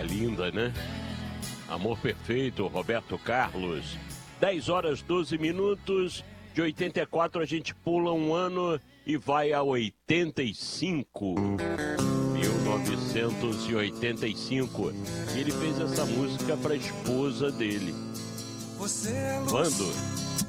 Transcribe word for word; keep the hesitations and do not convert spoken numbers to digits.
linda, né? Amor Perfeito, Roberto Carlos. dez horas, doze minutos. De oitenta e quatro a gente pula um ano e vai a oitenta e cinco. mil novecentos e oitenta e cinco. E ele fez essa música para a esposa dele. Quando?